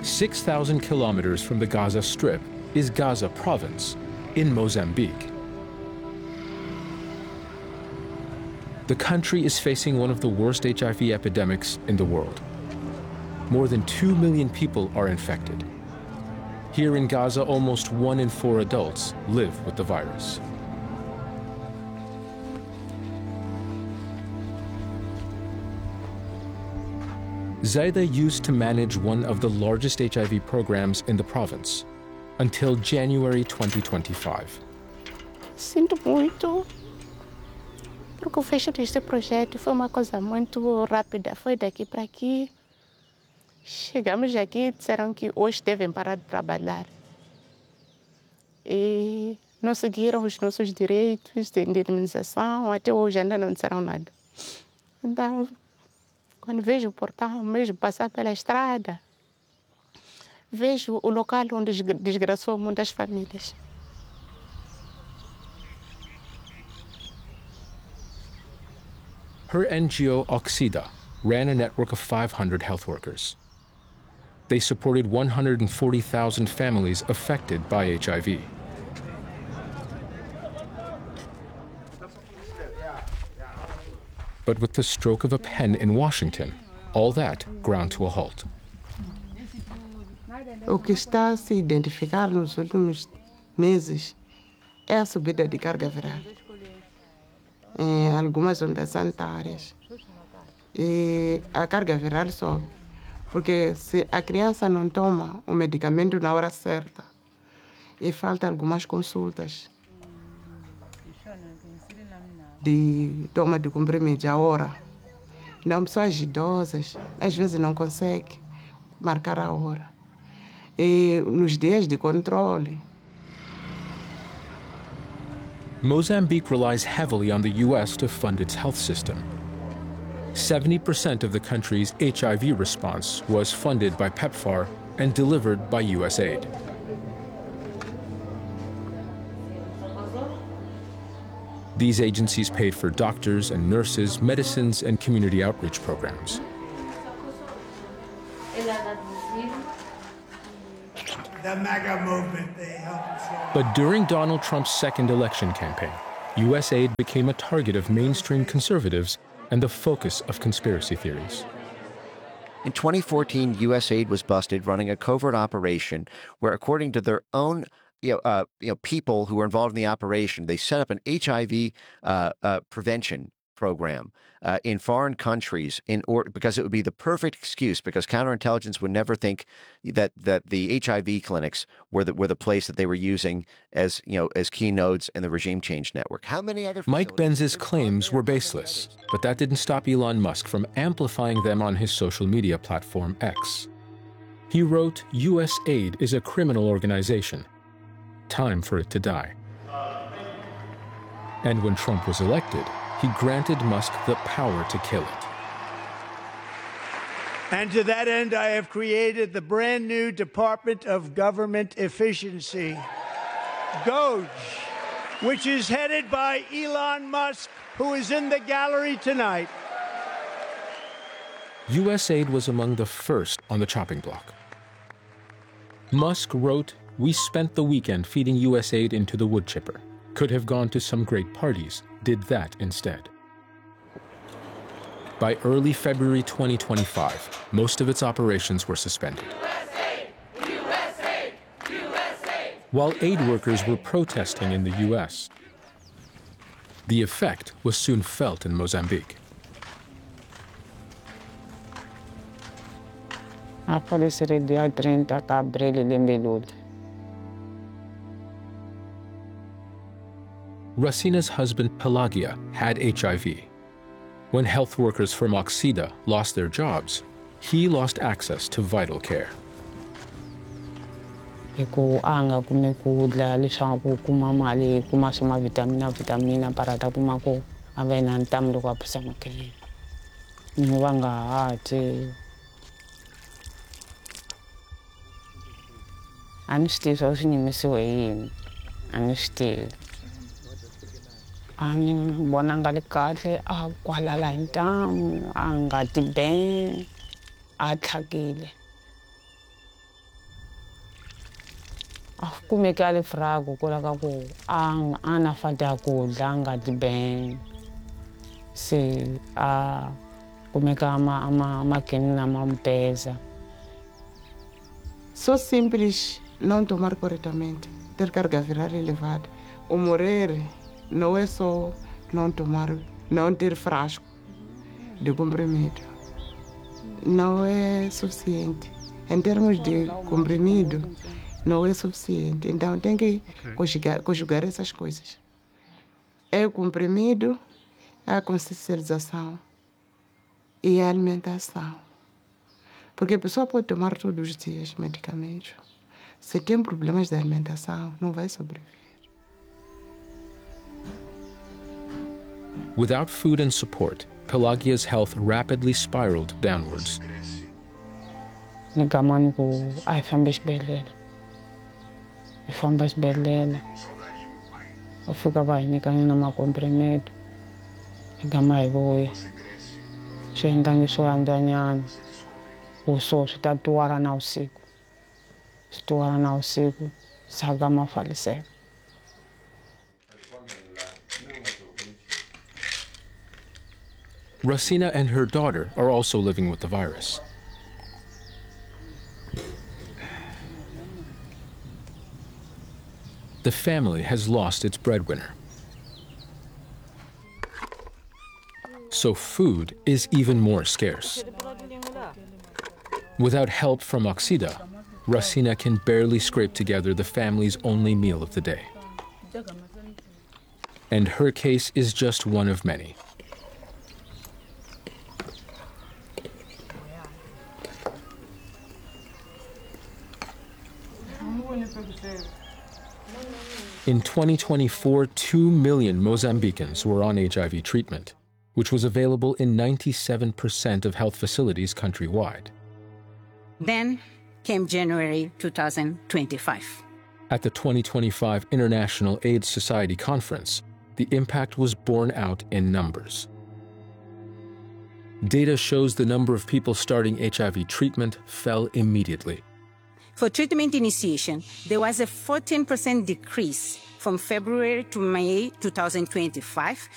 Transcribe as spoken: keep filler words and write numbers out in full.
six thousand kilometers from the Gaza Strip is Gaza Province in Mozambique. The country is facing one of the worst H I V epidemics in the world. More than two million people are infected. Here in Gaza, almost one in four adults live with the virus. Zaida used to manage one of the largest H I V programs in the province until January twenty twenty-five. Sinto muito, porque o fecho deste projeto foi uma coisa muito rápida. Foi daqui para aqui. Chegamos aqui, disseram que hoje devem parar de trabalhar. E não seguiram os nossos direitos de indemnização, até hoje ainda não disseram nada. Então, quando vejo o portão, mesmo passar pela estrada, vejo o local onde desgraçou muitas famílias. Her N G O, Oxida, ran a network of five hundred health workers. They supported one hundred forty thousand families affected by H I V. But with the stroke of a pen in Washington, all that ground to a halt. O que está a se identificar nos últimos meses é a subida de carga viral em algumas ondas sanitárias. E a carga viral sobe, porque se a criança não toma o medicamento na hora certa, e falta algumas consultas de toma de comprimidos a hora. Não, pessoas idosas, às vezes não conseguem marcar a hora. E nos dias de controle. Mozambique relies heavily on the U S to fund its health system. seventy percent of the country's H I V response was funded by PEPFAR and delivered by U S aid. These agencies paid for doctors and nurses, medicines, and community outreach programs. The MAGA movement, they helped us. But during Donald Trump's second election campaign, U S aid became a target of mainstream conservatives and the focus of conspiracy theories. In twenty fourteen, U S aid was busted running a covert operation where, according to their own you know, uh, you know, people who were involved in the operation, they set up an H I V uh, uh, prevention program uh, in foreign countries in order because it would be the perfect excuse, because counterintelligence would never think that that the H I V clinics were the were the place that they were using as you know as key nodes in the regime change network. How many other Mike Benz's claims were baseless, but that didn't stop Elon Musk from amplifying them on his social media platform X. He wrote, "U S aid is a criminal organization. Time for it to die." And when Trump was elected, he granted Musk the power to kill it. And to that end, I have created the brand new Department of Government Efficiency, DOGE, which is headed by Elon Musk, who is in the gallery tonight. U S aid was among the first on the chopping block. Musk wrote, "We spent the weekend feeding U S aid into the wood chipper. Could have gone to some great parties, did that instead." By early February twenty twenty-five, most of its operations were suspended. U S aid! U S aid! U S aid! While aid workers were protesting in the U S, the effect was soon felt in Mozambique. Aparecerei dia trinta de abril de Melud. Racina's husband Pelagia had H I V. When health workers from Oxida lost their jobs, he lost access to vital care. Ko anga kume kudla lishangu kuma mali kuma suma vitamina vitamina parata kuma ko avena ntamlo kwa pesa makele. Niwanga ate. Anesti so sinimisiwe yini. Anesti. Ani bonanga lekale a kwalala ntam anga tibe atlakile. Kumeke ale frago kola ka ku ang ana fata kudla ngati ben se a kumeka ama ama makeni na mampesa. So simples não tomar corretamente, ter carga viral elevada. O morrer não é só não tomar, não ter frasco de comprimido. Não é suficiente. Em termos de comprimido, não é suficiente. Então tem que conjugar, conjugar essas coisas. É o comprimido, a consciencialização e a alimentação. Porque a pessoa pode tomar todos os dias medicamentos. Se tem problemas de alimentação, não vai sobreviver. Without food and support, Pelagia's health rapidly spiraled downwards. Nikamani ku ay famba xibedhlele. Famba xibedhlele. Ufika va hi nyikana na makomprimeto. Igama hi vuya. Swi endlangi swo andzanyana. Ku so swi ta tuwara na usiku. Swi tuwara na usiku. Saga ma faliseka. Rosina and her daughter are also living with the virus. The family has lost its breadwinner. So food is even more scarce. Without help from Oxida, Rosina can barely scrape together the family's only meal of the day. And her case is just one of many. In twenty twenty-four, two million Mozambicans were on H I V treatment, which was available in ninety-seven percent of health facilities countrywide. Then came January two thousand twenty-five. At the twenty twenty-five International AIDS Society Conference, the impact was borne out in numbers. Data shows the number of people starting H I V treatment fell immediately. For treatment initiation, there was a fourteen percent decrease from February to May two thousand twenty-five